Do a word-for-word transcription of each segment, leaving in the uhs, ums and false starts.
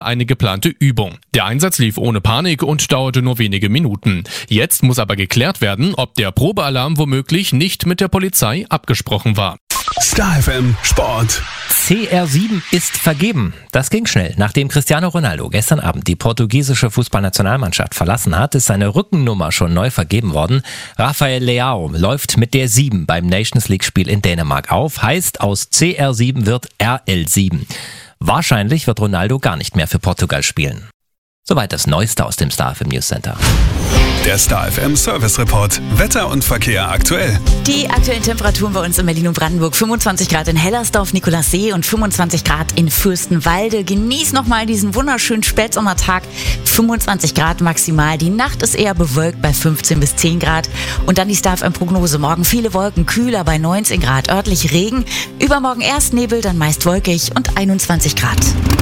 eine geplante Übung. Der Einsatz lief ohne Panik und dauerte nur wenige Minuten. Jetzt muss aber geklärt werden, ob der Probealarm womöglich nicht mit der Polizei abgesprochen war. Star F M Sport. C R sieben ist vergeben. Das ging schnell. Nachdem Cristiano Ronaldo gestern Abend die portugiesische Fußballnationalmannschaft verlassen hat, ist seine Rückennummer schon neu vergeben worden. Rafael Leao läuft mit der sieben beim Nations League Spiel in Dänemark auf. Heißt, aus C R sieben wird R L sieben. Wahrscheinlich wird Ronaldo gar nicht mehr für Portugal spielen. Soweit das Neueste aus dem Star F M News Center. Der Star F M Service Report. Wetter und Verkehr aktuell. Die aktuellen Temperaturen bei uns in Berlin und Brandenburg. fünfundzwanzig Grad in Hellersdorf, Nikolassee und fünfundzwanzig Grad in Fürstenwalde. Genieß nochmal diesen wunderschönen Spätsommertag. fünfundzwanzig Grad maximal. Die Nacht ist eher bewölkt bei fünfzehn bis zehn Grad. Und dann die Star F M Prognose. Morgen viele Wolken, kühler bei neunzehn Grad. Örtlich Regen. Übermorgen erst Nebel, dann meist wolkig und einundzwanzig Grad.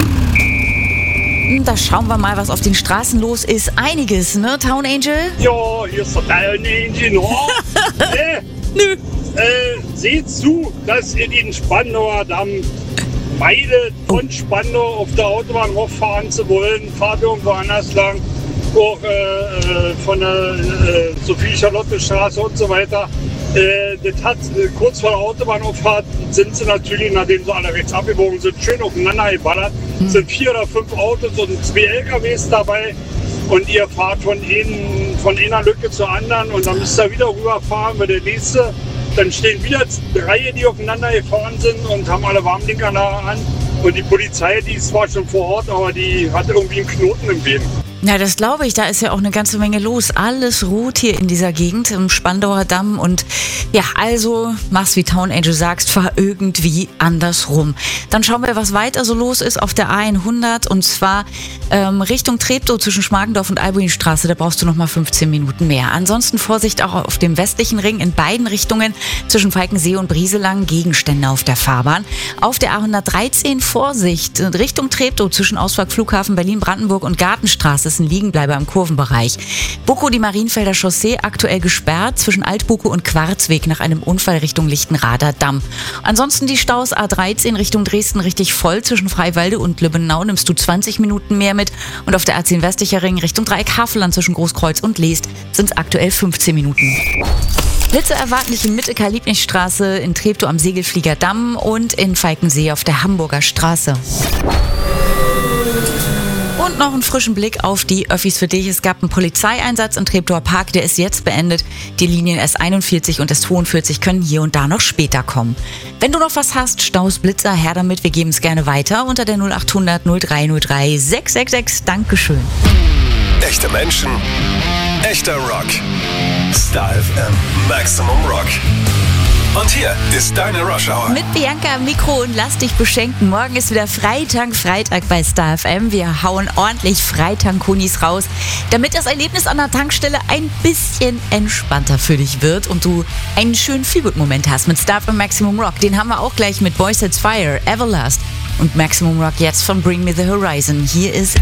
Da schauen wir mal, was auf den Straßen los ist. Einiges, ne, Town Angel? Ja, hier ist der Town Angel. No. äh, Nö. Äh, seht zu, dass ihr den Spandauer Damm meidet, von Spandau auf der Autobahn rauffahren zu wollen. Fahrt irgendwo anders lang. Auch äh, von der äh, Sophie-Charlotte-Straße und so weiter. Äh, das hat äh, kurz vor der Autobahnauffahrt sind sie natürlich, nachdem sie alle rechts abgebogen sind, schön aufeinander geballert. Es sind vier oder fünf Autos und zwei L K Ws dabei. Und ihr fahrt von, einen, von einer Lücke zur anderen und dann müsst ihr wieder rüberfahren bei der nächste. Dann stehen wieder drei, die aufeinander gefahren sind und haben alle Warnblinker da an. Und die Polizei, die ist zwar schon vor Ort, aber die hat irgendwie einen Knoten im Bein. Ja, das glaube ich. Da ist ja auch eine ganze Menge los. Alles ruht hier in dieser Gegend, im Spandauer Damm. Und ja, also mach's wie Town Angel sagst, fahr irgendwie andersrum. Dann schauen wir, was weiter so los ist auf der A hundert. Und zwar ähm, Richtung Treptow zwischen Schmargendorf und Albuinstraße. Da brauchst du noch mal fünfzehn Minuten mehr. Ansonsten Vorsicht auch auf dem westlichen Ring in beiden Richtungen zwischen Falkensee und Brieselang. Gegenstände auf der Fahrbahn. Auf der A hundertdreizehn Vorsicht Richtung Treptow zwischen Ausflug Flughafen Berlin-Brandenburg und Gartenstraße. Das ist ein Liegenbleiber im Kurvenbereich. Bukow, die Marienfelder Chaussee, aktuell gesperrt zwischen Altbukow und Quarzweg nach einem Unfall Richtung Lichtenrader Damm. Ansonsten die Staus A dreizehn Richtung Dresden richtig voll. Zwischen Freiwalde und Lübbenau nimmst du zwanzig Minuten mehr mit. Und auf der A zehn westlicher Ring Richtung Dreieck Havelland zwischen Großkreuz und Leest sind es aktuell fünfzehn Minuten. Blitze erwarten dich in Mitte Karl-Liebknecht-Straße, in Treptow am Segelflieger Damm und in Falkensee auf der Hamburger Straße. Und noch einen frischen Blick auf die Öffis für dich. Es gab einen Polizeieinsatz im Treptower Park, der ist jetzt beendet. Die Linien S einundvierzig und S zweiundvierzig können hier und da noch später kommen. Wenn du noch was hast, Staus, Blitzer, her damit. Wir geben es gerne weiter unter der null achthundert null drei null drei sechs sechs sechs. Dankeschön. Echte Menschen, echter Rock. Star F M Maximum Rock. Und hier ist deine Rush Hour. Mit Bianca am Mikro und lass dich beschenken. Morgen ist wieder Freitag, Freitag bei Star F M. Wir hauen ordentlich Freitag-Kunis raus, damit das Erlebnis an der Tankstelle ein bisschen entspannter für dich wird und du einen schönen Feelgood-Moment hast mit Star F M Maximum Rock. Den haben wir auch gleich mit Boys Sets Fire, Everlast und Maximum Rock jetzt von Bring Me The Horizon. Hier ist